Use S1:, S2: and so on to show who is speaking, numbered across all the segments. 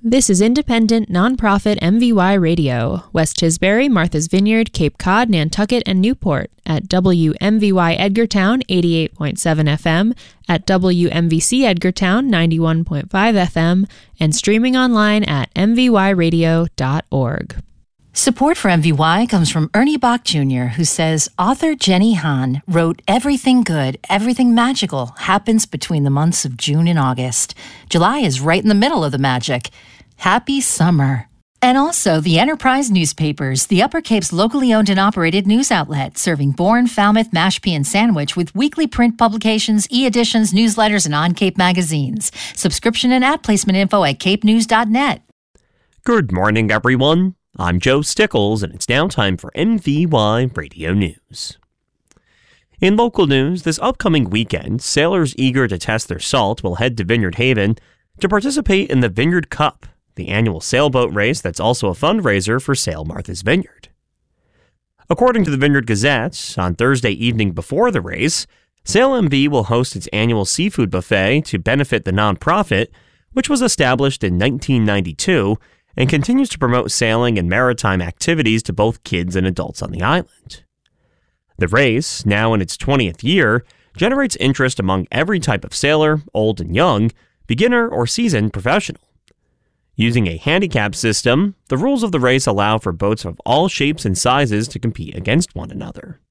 S1: This is independent, nonprofit MVY Radio, West Tisbury, Martha's Vineyard, Cape Cod, Nantucket, and Newport at WMVY Edgartown 88.7 FM, at WMVC Edgartown 91.5 FM, and streaming online at mvyradio.org.
S2: Support for MVY comes from Ernie Bach Jr., who says author Jenny Han wrote everything good, everything magical happens between the months of June and August. July is right in the middle of the magic. Happy summer. And also the Enterprise Newspapers, the Upper Cape's locally owned and operated news outlet, serving Bourne, Falmouth, Mashpee, and Sandwich with weekly print publications, e-editions, newsletters, and on-Cape magazines. Subscription and ad placement info at capenews.net.
S3: Good morning, everyone. I'm Joe Stickles, and it's now time for MVY Radio News. In local news, this upcoming weekend, sailors eager to test their salt will head to Vineyard Haven to participate in the Vineyard Cup, the annual sailboat race that's also a fundraiser for Sail Martha's Vineyard. According to the Vineyard Gazette, on Thursday evening before the race, Sail MV will host its annual seafood buffet to benefit the nonprofit, which was established in 1992 and continues to promote sailing and maritime activities to both kids and adults on the island. The race, now in its 20th year, generates interest among every type of sailor, old and young, beginner or seasoned professional. Using a handicap system, the rules of the race allow for boats of all shapes and sizes to compete against one another.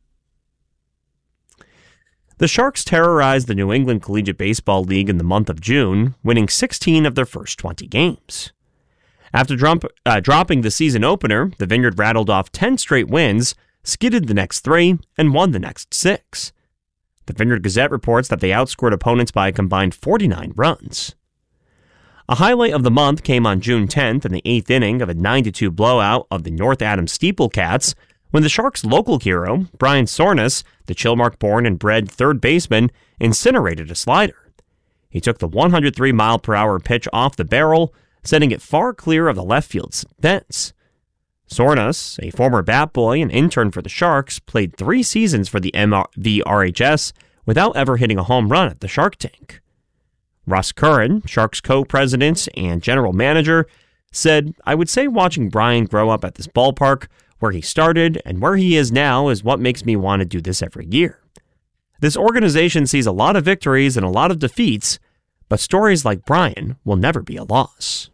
S3: The Sharks terrorized the New England Collegiate Baseball League in the month of June, winning 16 of their first 20 games. After dropping the season opener, the Vineyard rattled off 10 straight wins, skidded the next 3, and won the next 6. The Vineyard Gazette reports that they outscored opponents by a combined 49 runs. A highlight of the month came on June 10th in the 8th inning of a 9-2 blowout of the North Adams Steeplecats when the Sharks' local hero, Brian Sornas, the Chilmark-born and bred third baseman, incinerated a slider. He took the 103-mile-per-hour pitch off the barrel, sending it far clear of the left field fence. Sornas, a former bat boy and intern for the Sharks, played 3 seasons for the MVRHS without ever hitting a home run at the Shark Tank. Russ Curran, Sharks co-president and general manager, said, "I would say watching Brian grow up at this ballpark, where he started and where he is now, is what makes me want to do this every year. This organization sees a lot of victories and a lot of defeats, but stories like Brian will never be a loss."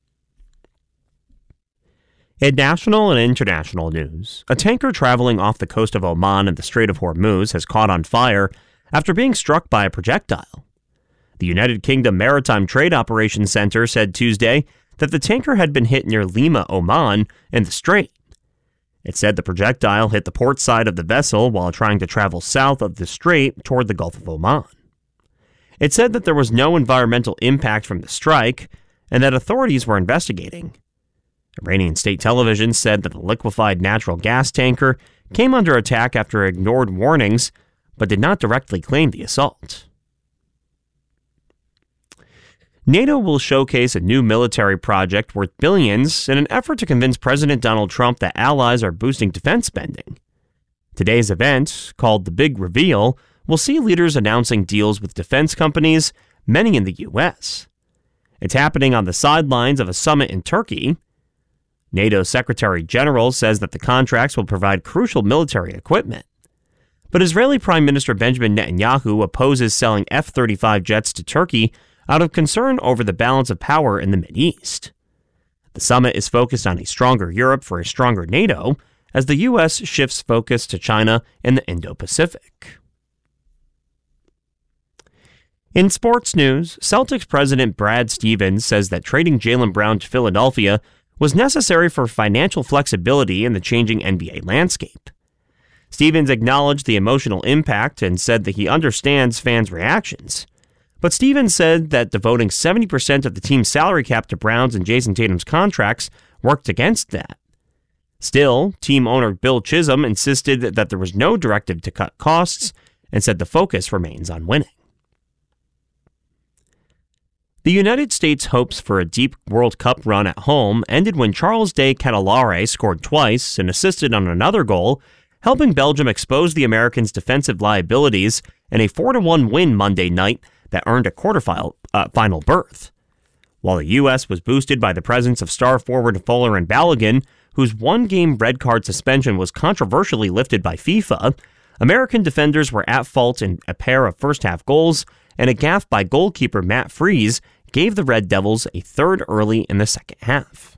S3: In national and international news, a tanker traveling off the coast of Oman in the Strait of Hormuz has caught on fire after being struck by a projectile. The United Kingdom Maritime Trade Operations Center said Tuesday that the tanker had been hit near Lima, Oman, in the strait. It said the projectile hit the port side of the vessel while trying to travel south of the strait toward the Gulf of Oman. It said that there was no environmental impact from the strike and that authorities were investigating. Iranian state television said that the liquefied natural gas tanker came under attack after ignored warnings, but did not directly claim the assault. NATO will showcase a new military project worth billions in an effort to convince President Donald Trump that allies are boosting defense spending. Today's event, called The Big Reveal, will see leaders announcing deals with defense companies, many in the U.S. It's happening on the sidelines of a summit in Turkey. NATO Secretary General says that the contracts will provide crucial military equipment. But Israeli Prime Minister Benjamin Netanyahu opposes selling F-35 jets to Turkey out of concern over the balance of power in the Mideast. The summit is focused on a stronger Europe for a stronger NATO, as the U.S. shifts focus to China and the Indo-Pacific. In sports news, Celtics president Brad Stevens says that trading Jaylen Brown to Philadelphia was necessary for financial flexibility in the changing NBA landscape. Stevens acknowledged the emotional impact and said that he understands fans' reactions. But Stevens said that devoting 70% of the team's salary cap to Brown's and Jason Tatum's contracts worked against that. Still, team owner Bill Chisholm insisted that there was no directive to cut costs and said the focus remains on winning. The United States' hopes for a deep World Cup run at home ended when Charles de Ketelaere scored twice and assisted on another goal, helping Belgium expose the Americans' defensive liabilities in a 4-1 win Monday night that earned a quarterfinal berth. While the U.S. was boosted by the presence of star forward Fuller and Balogun, whose one-game red card suspension was controversially lifted by FIFA, American defenders were at fault in a pair of first-half goals, and a gaffe by goalkeeper Matt Freese gave the Red Devils a third early in the second half.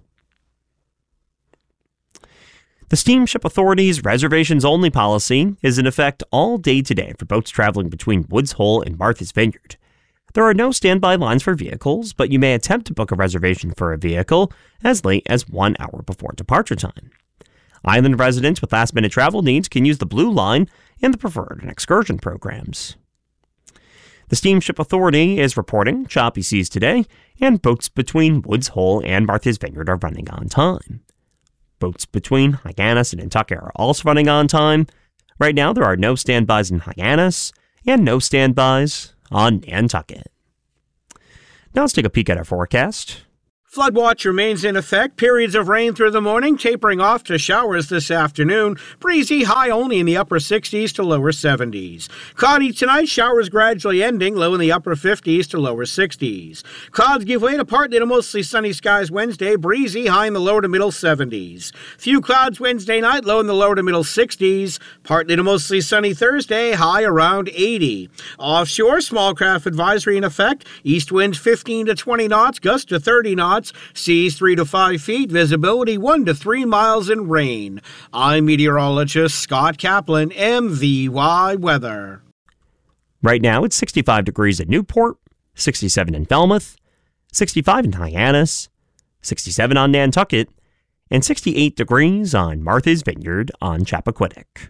S3: The Steamship Authority's reservations-only policy is in effect all day today for boats traveling between Woods Hole and Martha's Vineyard. There are no standby lines for vehicles, but you may attempt to book a reservation for a vehicle as late as 1 hour before departure time. Island residents with last-minute travel needs can use the Blue Line and the Preferred and Excursion programs. The Steamship Authority is reporting choppy seas today, and boats between Woods Hole and Martha's Vineyard are running on time. Boats between Hyannis and Nantucket are also running on time. Right now, there are no standbys in Hyannis and no standbys on Nantucket. Now let's take a peek at our forecast.
S4: Flood watch remains in effect. Periods of rain through the morning, tapering off to showers this afternoon. Breezy, high only in the upper 60s to lower 70s. Cloudy tonight, showers gradually ending, low in the upper 50s to lower 60s. Clouds give way to partly to mostly sunny skies Wednesday. Breezy, high in the lower to middle 70s. Few clouds Wednesday night, low in the lower to middle 60s. Partly to mostly sunny Thursday, high around 80. Offshore, small craft advisory in effect. East winds 15 to 20 knots, gusts to 30 knots. Seas 3 to 5 feet, visibility 1 to 3 miles in rain. I'm meteorologist Scott Kaplan, MVY Weather.
S3: Right now, it's 65 degrees at Newport, 67 in Falmouth, 65 in Hyannis, 67 on Nantucket, and 68 degrees on Martha's Vineyard on Chappaquiddick.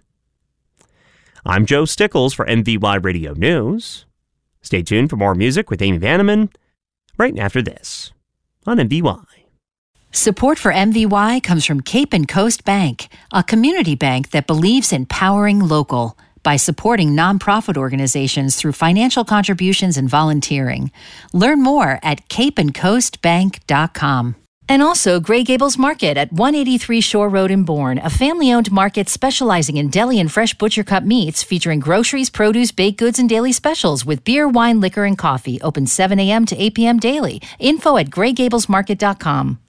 S3: I'm Joe Stickles for MVY Radio News. Stay tuned for more music with Amy Vanneman right after this on MVY.
S2: Support for MVY comes from Cape and Coast Bank, a community bank that believes in powering local by supporting nonprofit organizations through financial contributions and volunteering. Learn more at capeandcoastbank.com. And also Grey Gables Market at 183 Shore Road in Bourne, a family-owned market specializing in deli and fresh butcher-cut meats, featuring groceries, produce, baked goods, and daily specials with beer, wine, liquor, and coffee. Open 7 a.m. to 8 p.m. daily. Info at greygablesmarket.com.